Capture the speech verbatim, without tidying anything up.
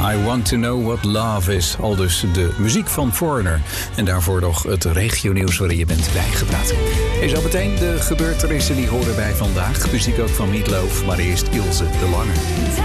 I want to know what love is. Al dus de muziek van Foreigner. En daarvoor nog het regionieuws waarin je bent bijgepraat. En zo meteen de gebeurtenissen die horen bij vandaag. Muziek ook van Meat Loaf, maar eerst Ilse de Lange.